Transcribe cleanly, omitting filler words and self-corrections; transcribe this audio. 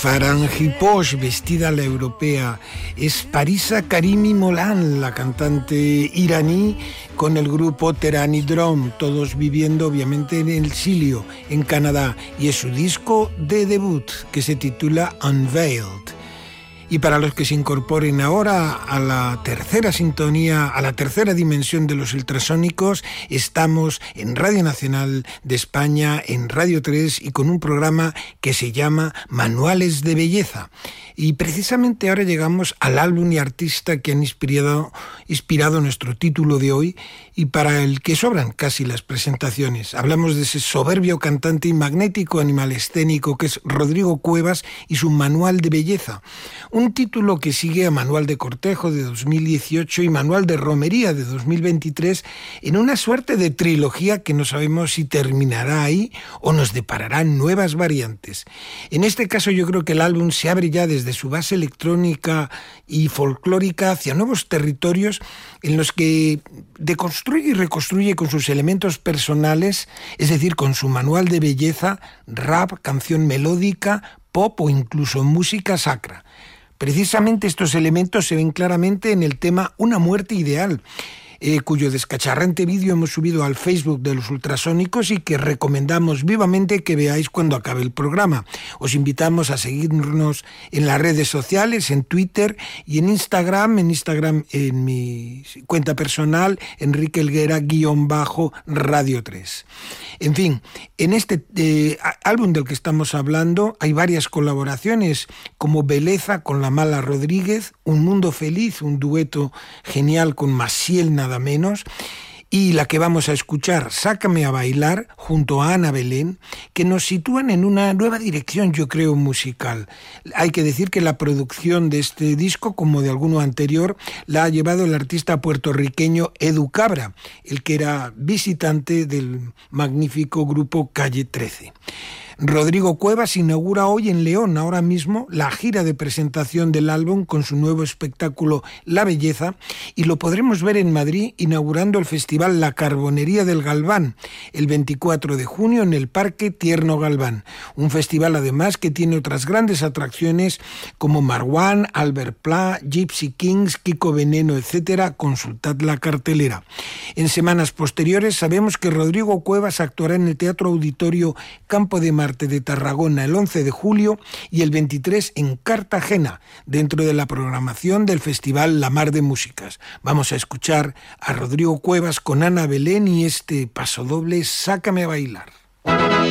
Farangi Posh, vestida a la europea. Es Parisa Karimi Molan, la cantante iraní, con el grupo Terani Drum, todos viviendo obviamente en el exilio, en Canadá, y es su disco de debut, que se titula Unveiled. Y para los que se incorporen ahora a la tercera sintonía, a la tercera dimensión de los ultrasónicos, estamos en Radio Nacional de España, en Radio 3, y con un programa que se llama Manuales de Belleza. Y precisamente ahora llegamos al álbum y artista que han inspirado nuestro título de hoy, y para el que sobran casi las presentaciones. Hablamos de ese soberbio cantante y magnético animal escénico que es Rodrigo Cuevas y su Manual de Belleza. Un título que sigue a Manual de Cortejo de 2018 y Manual de Romería de 2023 en una suerte de trilogía que no sabemos si terminará ahí o nos deparará nuevas variantes. En este caso yo creo que el álbum se abre ya desde su base electrónica y folclórica hacia nuevos territorios en los que deconstruye y reconstruye con sus elementos personales, es decir, con su manual de belleza, rap, canción melódica, pop o incluso música sacra. Precisamente estos elementos se ven claramente en el tema Una muerte ideal, cuyo descacharrante vídeo hemos subido al Facebook de los Ultrasónicos y que recomendamos vivamente que veáis cuando acabe el programa. Os invitamos a seguirnos en las redes sociales, en Twitter y en Instagram en mi cuenta personal, Enrique Helguera_Radio 3. En fin, en este álbum del que estamos hablando hay varias colaboraciones, como Beleza con La Mala Rodríguez, Un Mundo Feliz, un dueto genial con Maciel nada menos, y la que vamos a escuchar, Sácame a Bailar, junto a Ana Belén, que nos sitúan en una nueva dirección, yo creo, musical. Hay que decir que la producción de este disco, como de alguno anterior, la ha llevado el artista puertorriqueño Edu Cabra, el que era visitante del magnífico grupo Calle 13. Rodrigo Cuevas inaugura hoy en León, ahora mismo, la gira de presentación del álbum con su nuevo espectáculo La Belleza, y lo podremos ver en Madrid inaugurando el festival La Carbonería del Galván el 24 de junio en el Parque Tierno Galván. Un festival además que tiene otras grandes atracciones como Marwan, Albert Pla, Gypsy Kings, Kiko Veneno, etc. Consultad la cartelera. En semanas posteriores sabemos que Rodrigo Cuevas actuará en el Teatro Auditorio Campo de Marte de Tarragona el 11 de julio y el 23 en Cartagena, dentro de la programación del Festival La Mar de Músicas. Vamos a escuchar a Rodrigo Cuevas con Ana Belén y este pasodoble Sácame a Bailar.